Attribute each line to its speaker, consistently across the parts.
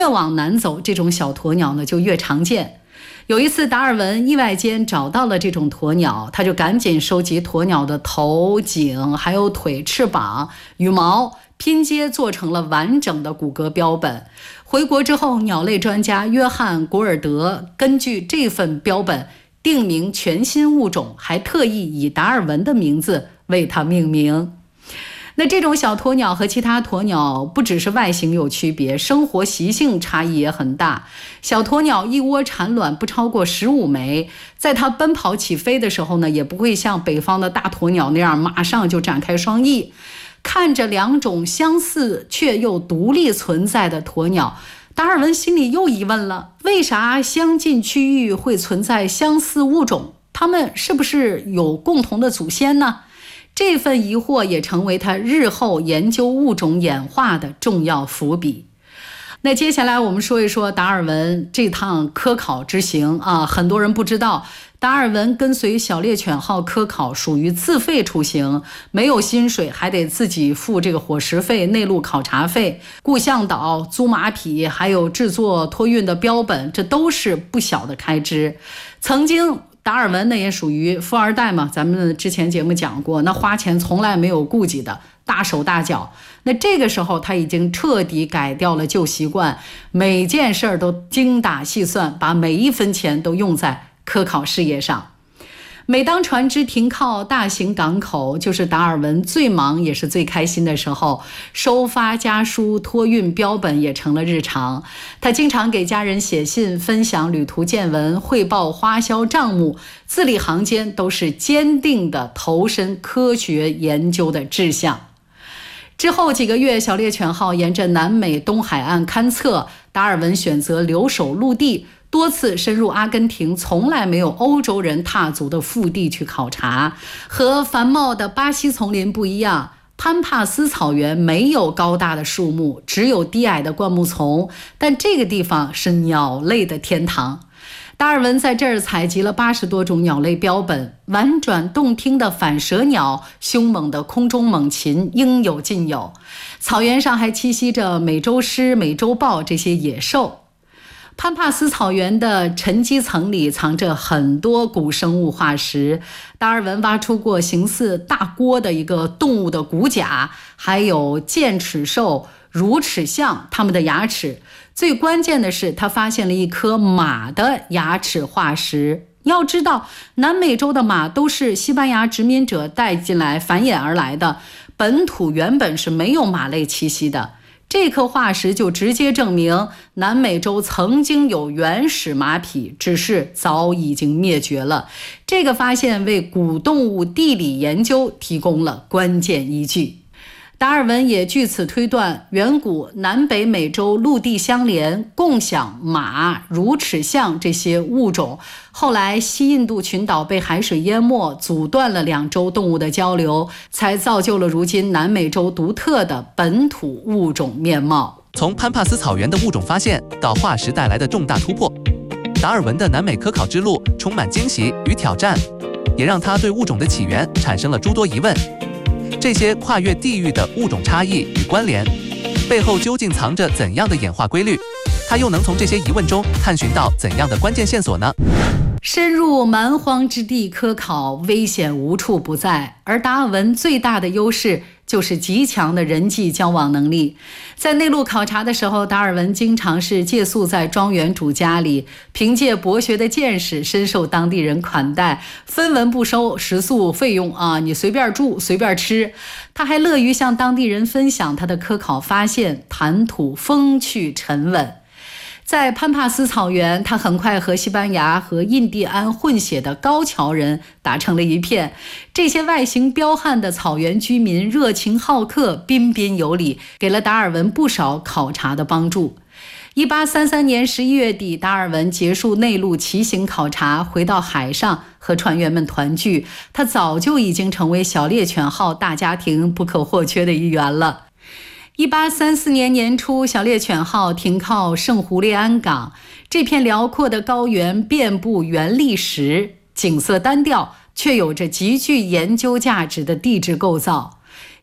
Speaker 1: 越往南走，这种小鸵鸟呢就越常见。有一次，达尔文意外间找到了这种鸵鸟，他就赶紧收集鸵鸟的头、颈、还有腿、翅膀、羽毛，拼接做成了完整的骨骼标本。回国之后，鸟类专家约翰·古尔德根据这份标本定名全新物种，还特意以达尔文的名字为它命名。那这种小鸵鸟和其他鸵鸟不只是外形有区别，生活习性差异也很大。小鸵鸟一窝产卵不超过15枚，在它奔跑起飞的时候呢，也不会像北方的大鸵鸟那样马上就展开双翼。看着两种相似却又独立存在的鸵鸟，达尔文心里又疑问了：为啥相近区域会存在相似物种？它们是不是有共同的祖先呢？这份疑惑也成为他日后研究物种演化的重要伏笔。那接下来我们说一说达尔文这趟科考之行啊，很多人不知道，达尔文跟随小猎犬号科考属于自费出行，没有薪水，还得自己付这个伙食费、内陆考察费、雇向导、租马匹，还有制作托运的标本，这都是不小的开支。曾经达尔文呢也属于富二代嘛，咱们之前节目讲过，那花钱从来没有顾忌的，大手大脚。那这个时候他已经彻底改掉了旧习惯，每件事都精打细算，把每一分钱都用在科考事业上。每当船只停靠大型港口，就是达尔文最忙也是最开心的时候，收发家书、托运标本也成了日常。他经常给家人写信，分享旅途见闻，汇报花销账目，字里行间都是坚定的投身科学研究的志向。之后几个月，小猎犬号沿着南美东海岸勘测，达尔文选择留守陆地，多次深入阿根廷从来没有欧洲人踏足的腹地去考察。和繁茂的巴西丛林不一样，潘帕斯草原没有高大的树木，只有低矮的灌木丛，但这个地方是鸟类的天堂。达尔文在这儿采集了80多种鸟类标本，婉转动听的反舌鸟，凶猛的空中猛禽应有尽有。草原上还栖息着美洲狮、美洲豹这些野兽。潘帕斯草原的沉积层里藏着很多古生物化石，达尔文挖出过形似大锅的一个动物的骨甲，还有剑齿兽、乳齿象它们的牙齿。最关键的是，他发现了一颗马的牙齿化石。要知道，南美洲的马都是西班牙殖民者带进来繁衍而来的，本土原本是没有马类栖息的。这颗化石就直接证明南美洲曾经有原始马匹，只是早已经灭绝了。这个发现为古动物地理研究提供了关键依据。达尔文也据此推断，远古南北美洲陆地相连，共享马、乳齿象这些物种。后来西印度群岛被海水淹没，阻断了两洲动物的交流，才造就了如今南美洲独特的本土物种面貌。
Speaker 2: 从潘帕斯草原的物种发现到化石带来的重大突破，达尔文的南美科考之路充满惊喜与挑战，也让他对物种的起源产生了诸多疑问。这些跨越地域的物种差异与关联，背后究竟藏着怎样的演化规律？他又能从这些疑问中探寻到怎样的关键线索呢？
Speaker 1: 深入蛮荒之地科考，危险无处不在，而达尔文最大的优势就是极强的人际交往能力。在内陆考察的时候，达尔文经常是借宿在庄园主家里，凭借博学的见识，深受当地人款待，分文不收，食宿费用你随便住随便吃。他还乐于向当地人分享他的科考发现，谈吐风趣沉稳。在潘帕斯草原，他很快和西班牙和印第安混血的高桥人打成了一片。这些外形彪悍的草原居民热情好客，彬彬有礼，给了达尔文不少考察的帮助。1833年11月底，达尔文结束内陆骑行考察，回到海上和船员们团聚。他早就已经成为小猎犬号大家庭不可或缺的一员了。1834年年初，小猎犬号停靠圣胡列安港。这片辽阔的高原遍布原砾石，景色单调，却有着极具研究价值的地质构造。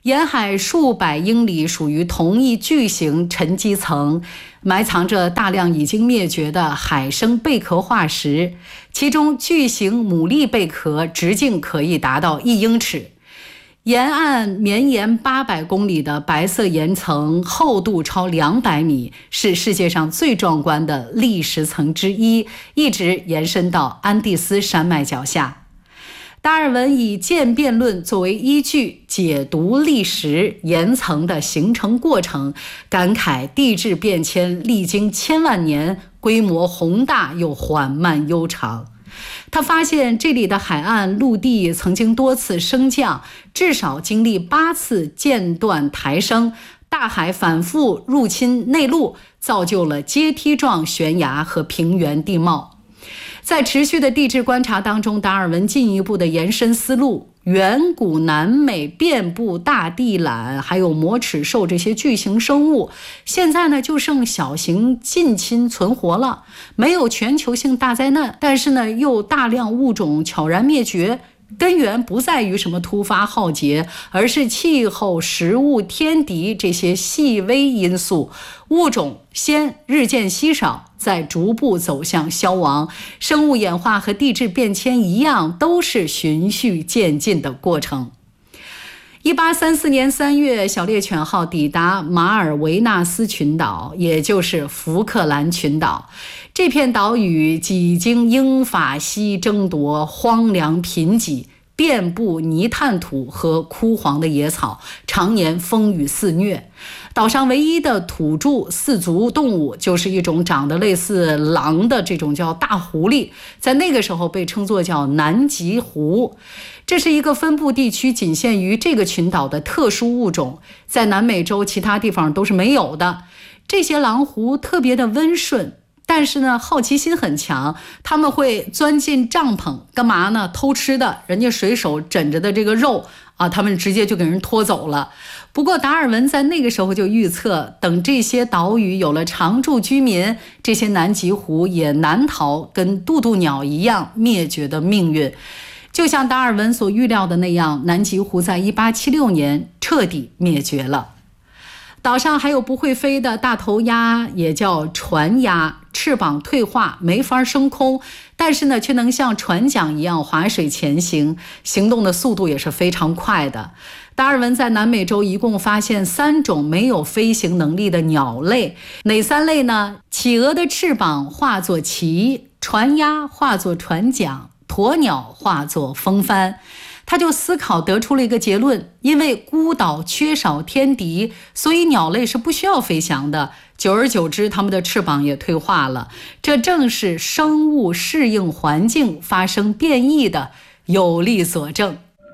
Speaker 1: 沿海数百英里属于同一巨型沉积层，埋藏着大量已经灭绝的海生贝壳化石，其中巨型牡蛎贝壳直径可以达到1英尺。沿岸绵延800公里的白色岩层，厚度超200米，是世界上最壮观的砾石层之一，一直延伸到安第斯山脉脚下。达尔文以渐变论作为依据，解读砾石岩层的形成过程，感慨地质变迁历经千万年，规模宏大又缓慢悠长。他发现这里的海岸陆地曾经多次升降，至少经历8次间断抬升，大海反复入侵内陆，造就了阶梯状悬崖和平原地貌。在持续的地质观察当中，达尔文进一步的延伸思路，远古南美遍布大地懒还有魔齿兽这些巨型生物，现在呢就剩小型近亲存活了，没有全球性大灾难，但是呢又大量物种悄然灭绝。根源不在于什么突发浩劫，而是气候、食物、天敌这些细微因素，物种先日渐稀少，再逐步走向消亡。生物演化和地质变迁一样，都是循序渐进的过程。1834年3月，小猎犬号抵达马尔维纳斯群岛，也就是福克兰群岛。这片岛屿几经英法西争夺，荒凉贫瘠，遍布泥炭土和枯黄的野草，常年风雨肆虐。岛上唯一的土著四足动物就是一种长得类似狼的这种叫大狐狸，在那个时候被称作叫南极狐。这是一个分布地区仅限于这个群岛的特殊物种，在南美洲其他地方都是没有的。这些狼狐特别的温顺，但是呢好奇心很强，他们会钻进帐篷干嘛呢？偷吃的，人家水手枕着的这个肉啊，他们直接就给人拖走了。不过达尔文在那个时候就预测，等这些岛屿有了常住居民，这些南极狐也难逃跟渡渡鸟一样灭绝的命运。就像达尔文所预料的那样，南极狐在1876年彻底灭绝了。岛上还有不会飞的大头鸭，也叫船鸭，翅膀退化，没法升空，但是呢却能像船桨一样划水前行，行动的速度也是非常快的。达尔文在南美洲一共发现3种没有飞行能力的鸟类，哪3类呢？企鹅的翅膀化作旗，船鸭化作船桨，鸵鸟化作风帆。他就思考得出了一个结论，因为孤岛缺少天敌，所以鸟类是不需要飞翔的，久而久之它们的翅膀也退化了。这正是生物适应环境发生变异的有力佐证。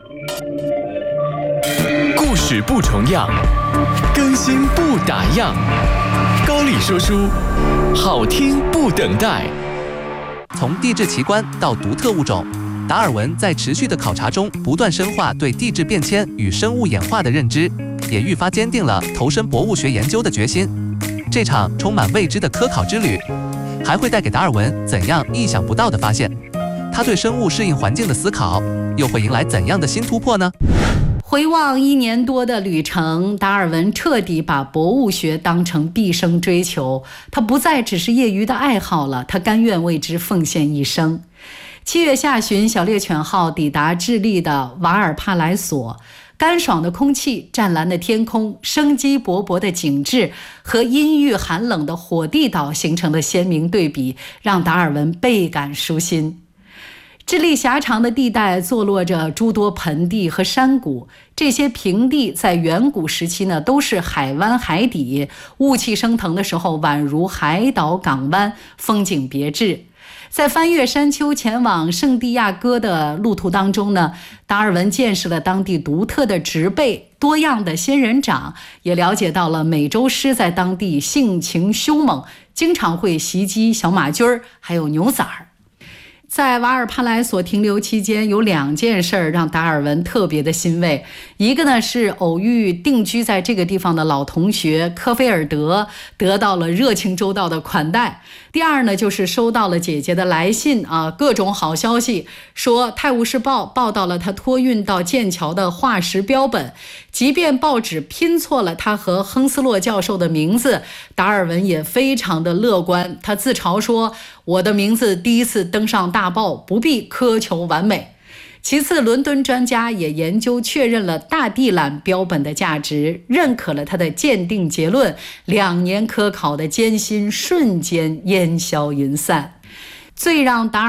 Speaker 3: 故事不重样，更新不打烊，高丽说书，好听不等待。
Speaker 2: 从地质奇观到独特物种，达尔文在持续的考察中不断深化对地质变迁与生物演化的认知，也愈发坚定了投身博物学研究的决心。这场充满未知的科考之旅，还会带给达尔文怎样意想不到的发现？他对生物适应环境的思考，又会迎来怎样的新突破呢？
Speaker 1: 回望1年多的旅程，达尔文彻底把博物学当成毕生追求，他不再只是业余的爱好了，他甘愿为之奉献一生。7月下旬，小猎犬号抵达智利的瓦尔帕莱索，干爽的空气、湛蓝的天空、生机勃勃的景致和阴郁寒冷的火地岛形成了鲜明对比，让达尔文倍感舒心。智利狭长的地带坐落着诸多盆地和山谷，这些平地在远古时期呢都是海湾海底，雾气升腾的时候宛如海岛港湾，风景别致。在翻越山丘前往圣地亚哥的路途当中呢，达尔文见识了当地独特的植被、多样的仙人掌，也了解到了美洲狮在当地性情凶猛，经常会袭击小马驹儿还有牛崽儿。 在瓦尔帕莱索停留期间，有2件事儿让达尔文特别的欣慰。一个呢是偶遇定居在这个地方的老同学科菲尔德，得到了热情周到的款待。第二呢就是收到了姐姐的来信各种好消息，说《泰晤士报》报道了他托运到剑桥的化石标本，即便报纸拼错了他和亨斯洛教授的名字，达尔文也非常的乐观。他自嘲说，我的名字第一次登上大报，不必苛求完美。其次，伦敦专家也研究确认了大地览标本的价值，认可了他的鉴定结论，2年科考的艰辛瞬间烟消云散。最让达尔